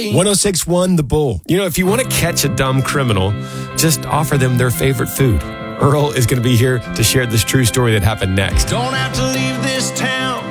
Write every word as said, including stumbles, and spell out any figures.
one oh six point one The Bull. You know, if you want to catch a dumb criminal, just offer them their favorite food. Earl is going to be here to share this true story that happened next. Don't have to leave this town.